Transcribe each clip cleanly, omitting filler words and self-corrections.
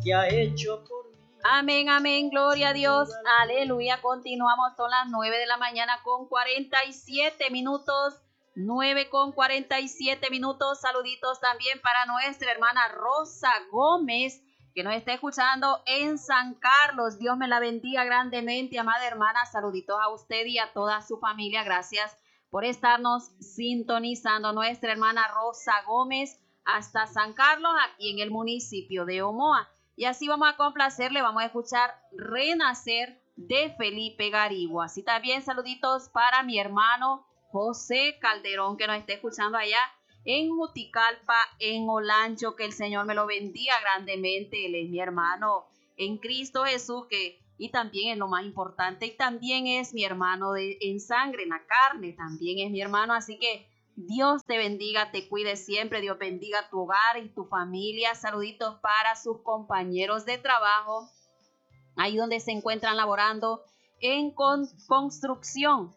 que ha hecho por mí. Amén, amén, gloria a Dios, aleluya. Continuamos, son las 9 de la mañana con 47 minutos. 9 con 47 minutos. Saluditos también para nuestra hermana Rosa Gómez, que nos está escuchando en San Carlos. Dios me la bendiga grandemente, amada hermana. Saluditos a usted y a toda su familia. Gracias por estarnos sintonizando. Nuestra hermana Rosa Gómez hasta San Carlos, aquí en el municipio de Omoa. Y así vamos a complacerle, vamos a escuchar Renacer de Felipe Garigua. Así también saluditos para mi hermano José Calderón, que nos está escuchando allá en Juticalpa, en Olancho. Que el Señor me lo bendiga grandemente. Él es mi hermano en Cristo Jesús, y también es lo más importante, y también es mi hermano en sangre, en la carne, también es mi hermano. Así que Dios te bendiga, te cuide siempre. Dios bendiga tu hogar y tu familia. Saluditos para sus compañeros de trabajo, ahí donde se encuentran laborando en construcción.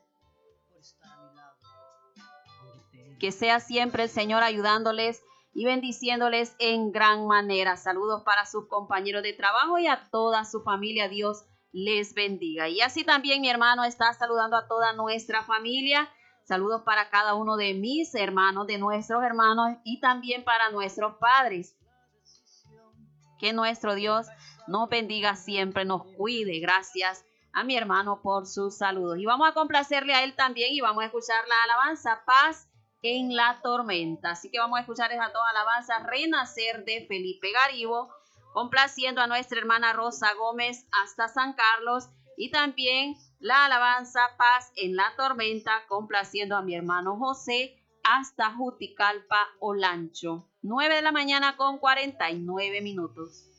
Que sea siempre el Señor ayudándoles y bendiciéndoles en gran manera. Saludos para sus compañeros de trabajo y a toda su familia. Dios les bendiga. Y así también mi hermano está saludando a toda nuestra familia. Saludos para cada uno de mis hermanos, de nuestros hermanos, y también para nuestros padres. Que nuestro Dios nos bendiga siempre, nos cuide. Gracias a mi hermano por sus saludos. Y vamos a complacerle a él también y vamos a escuchar la alabanza Paz en la tormenta. Así que vamos a escuchar esa dos alabanzas, Renacer de Felipe Garigua, complaciendo a nuestra hermana Rosa Gómez hasta San Carlos, y también la alabanza Paz en la tormenta, complaciendo a mi hermano José hasta Juticalpa, Olancho. 9 de la mañana con 49 minutos.